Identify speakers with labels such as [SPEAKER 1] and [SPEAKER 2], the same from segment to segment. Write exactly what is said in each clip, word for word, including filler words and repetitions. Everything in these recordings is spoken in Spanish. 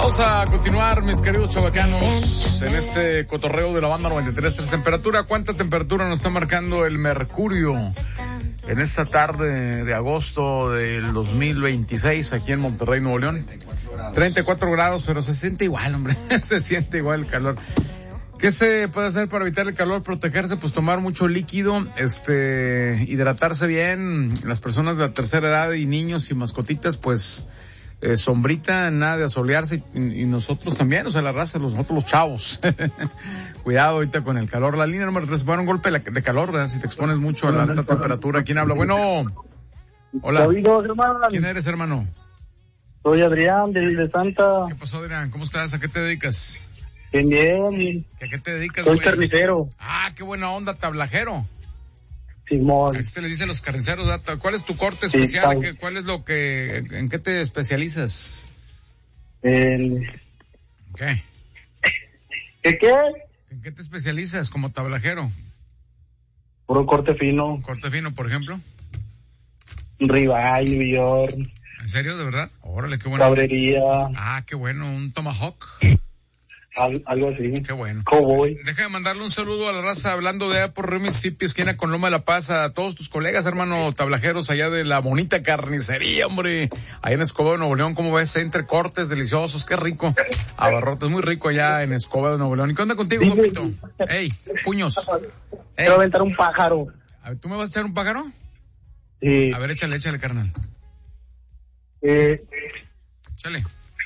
[SPEAKER 1] Vamos a continuar, mis queridos chavacanos, en este cotorreo de la banda noventa y tres punto tres. Temperatura, ¿cuánta temperatura nos está marcando el mercurio en esta tarde de agosto del dos mil veintiséis aquí en Monterrey, Nuevo León? treinta y cuatro grados, pero se siente igual, hombre, se siente igual el calor. ¿Qué se puede hacer para evitar el calor, protegerse? Pues tomar mucho líquido, este, hidratarse bien. Las personas de la tercera edad y niños y mascotitas, pues, eh, sombrita, nada de asolearse, y, y nosotros también, o sea, la raza, los, nosotros los chavos. Cuidado ahorita con el calor. La línea número tres, puede dar un golpe de calor, ¿verdad? Si te expones mucho a la alta temperatura. ¿Quién habla? Bueno. Hola. ¿Quién eres, hermano?
[SPEAKER 2] Soy Adrián, de, de Santa.
[SPEAKER 1] ¿Qué pasó, Adrián? ¿Cómo estás? ¿A qué te dedicas?
[SPEAKER 2] Bien, bien.
[SPEAKER 1] ¿A qué te dedicas,
[SPEAKER 2] Soy
[SPEAKER 1] güey?
[SPEAKER 2] carnicero.
[SPEAKER 1] Ah, qué buena onda, tablajero.
[SPEAKER 2] Simón.
[SPEAKER 1] Así se les dice a los carniceros, ¿verdad? ¿Cuál es tu corte especial?
[SPEAKER 2] Sí,
[SPEAKER 1] ¿Cuál es lo que, en qué te especializas?
[SPEAKER 2] El...
[SPEAKER 1] ¿Qué?
[SPEAKER 2] ¿Qué qué?
[SPEAKER 1] ¿En qué te especializas como tablajero?
[SPEAKER 2] Puro corte fino.
[SPEAKER 1] ¿Corte fino, por ejemplo?
[SPEAKER 2] Ribeye, New York.
[SPEAKER 1] ¿En serio, de verdad? Órale, qué bueno.
[SPEAKER 2] Cabrería.
[SPEAKER 1] Ah, qué bueno, un tomahawk.
[SPEAKER 2] Al, algo así.
[SPEAKER 1] Qué bueno.
[SPEAKER 2] Cowboy.
[SPEAKER 1] Deja de mandarle un saludo a la raza hablando de allá por Río Mississippi, esquina con Loma de la Paz, a todos tus colegas, hermano, tablajeros allá de la bonita carnicería, hombre. Allá en Escobedo, Nuevo León, ¿cómo ves? Entre cortes deliciosos, qué rico. Abarrotes, muy rico allá en Escobedo, Nuevo León. ¿Y qué onda contigo, papito? Ey, puños. Ey.
[SPEAKER 2] Quiero aventar un pájaro.
[SPEAKER 1] A ver, ¿tú me vas a echar un pájaro?
[SPEAKER 2] Sí.
[SPEAKER 1] A ver, échale, échale, carnal.
[SPEAKER 2] Eh...
[SPEAKER 1] Échale.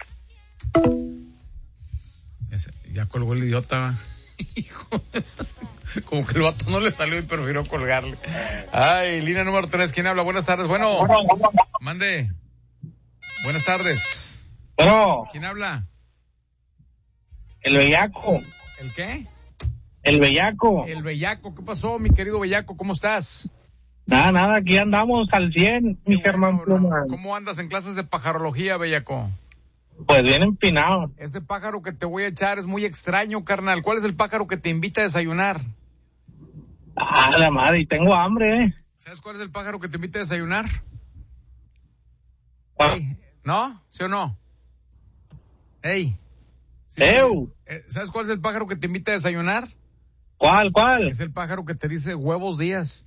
[SPEAKER 1] Ya colgó el idiota. Hijo. Como que el vato no le salió y prefirió colgarle. Ay, línea número tres, ¿quién habla? Buenas tardes. Bueno, mande. Buenas tardes.
[SPEAKER 2] Bueno.
[SPEAKER 1] ¿Quién habla?
[SPEAKER 2] El bellaco.
[SPEAKER 1] ¿El qué?
[SPEAKER 2] El bellaco.
[SPEAKER 1] El bellaco. ¿Qué pasó, mi querido bellaco? ¿Cómo estás?
[SPEAKER 2] Nada, nada, aquí andamos al cien, mi hermano.
[SPEAKER 1] ¿Cómo andas en clases de pajarología, bellaco?
[SPEAKER 2] Pues bien empinado.
[SPEAKER 1] Este pájaro que te voy a echar es muy extraño, carnal. ¿Cuál es el pájaro que te invita a desayunar?
[SPEAKER 2] Ah, la madre, y tengo hambre, ¿eh?
[SPEAKER 1] ¿Sabes cuál es el pájaro que te invita a desayunar?
[SPEAKER 2] Ah.
[SPEAKER 1] Ey, ¿no? ¿Sí o no? Ey.
[SPEAKER 2] ¿Sí? ¡Ew!
[SPEAKER 1] ¿Sabes cuál es el pájaro que te invita a desayunar?
[SPEAKER 2] ¿Cuál, cuál?
[SPEAKER 1] Es el pájaro que te dice huevos días.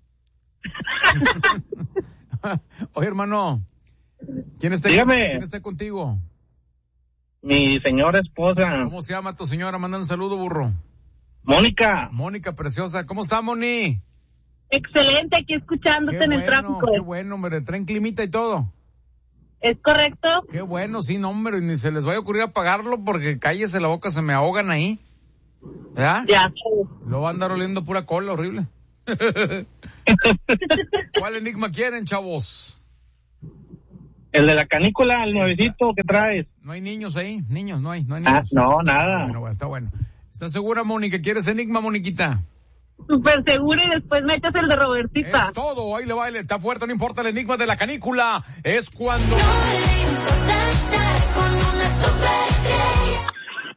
[SPEAKER 1] Oye, hermano, ¿quién está,
[SPEAKER 2] Dígame.
[SPEAKER 1] ¿quién está contigo?
[SPEAKER 2] Mi señora esposa.
[SPEAKER 1] ¿Cómo se llama tu señora? Manda un saludo, burro.
[SPEAKER 2] Mónica.
[SPEAKER 1] Mónica, preciosa. ¿Cómo está, Moni?
[SPEAKER 3] Excelente, aquí escuchándote
[SPEAKER 1] qué
[SPEAKER 3] en
[SPEAKER 1] bueno,
[SPEAKER 3] el tráfico.
[SPEAKER 1] Qué bueno, hombre. Traen climita y todo.
[SPEAKER 3] ¿Es correcto?
[SPEAKER 1] Qué bueno, sí, no, hombre. Ni se les vaya a ocurrir apagarlo porque cállese la boca, se me ahogan ahí. ¿Ya?
[SPEAKER 3] Ya.
[SPEAKER 1] Lo va a andar oliendo pura cola, horrible. ¿Cuál enigma quieren, chavos?
[SPEAKER 2] El de la canícula, el nuevecito que traes.
[SPEAKER 1] No hay niños ahí, niños, no hay, no hay niños.
[SPEAKER 2] Ah, no, nada.
[SPEAKER 1] Bueno, bueno, está bueno. ¿Estás segura, Moni, que quieres enigma, Moniquita?
[SPEAKER 3] Súper seguro y después me echas el de Robertita.
[SPEAKER 1] Es todo, ahí le baile, está fuerte, no importa el enigma de la canícula. Es cuando...
[SPEAKER 4] No le importa estar con una superestrella.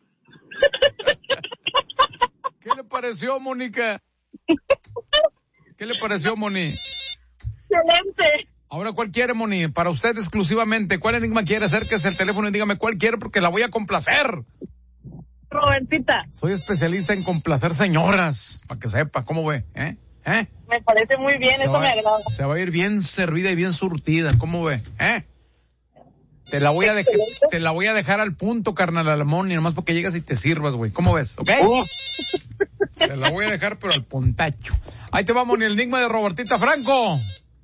[SPEAKER 1] ¿Qué le pareció, Mónica? ¿Qué le pareció, Moni?
[SPEAKER 3] Excelente.
[SPEAKER 1] Ahora, ¿cuál quiere, Moni? Para usted exclusivamente, ¿cuál enigma quiere? Acérquese al teléfono y dígame cuál quiere porque la voy a complacer.
[SPEAKER 3] Robertita.
[SPEAKER 1] Soy especialista en complacer señoras, para que sepa, ¿cómo ve? ¿Eh? ¿Eh?
[SPEAKER 3] Me parece muy bien,
[SPEAKER 1] Se
[SPEAKER 3] eso
[SPEAKER 1] va,
[SPEAKER 3] me agrada.
[SPEAKER 1] Se va a ir bien servida y bien surtida, ¿cómo ve? ¿Eh? Te la voy a dejar, te la voy a dejar al punto, carnal, al Moni, nomás porque llegas y te sirvas, güey. ¿Cómo ves? ¿Ok?
[SPEAKER 2] Uh.
[SPEAKER 1] Te la voy a dejar, pero al puntacho. Ahí te vamos, el enigma de Robertita Franco.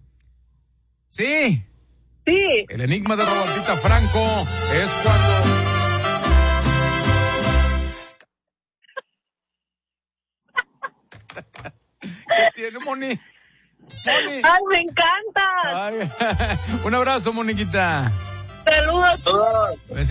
[SPEAKER 1] ¿Sí?
[SPEAKER 3] Sí.
[SPEAKER 1] El enigma de Robertita Franco es cuando... ¿Qué tiene, Moni? Moni.
[SPEAKER 3] ¡Ay, me encanta!
[SPEAKER 1] Ay, un abrazo, Moniquita.
[SPEAKER 3] Saludos.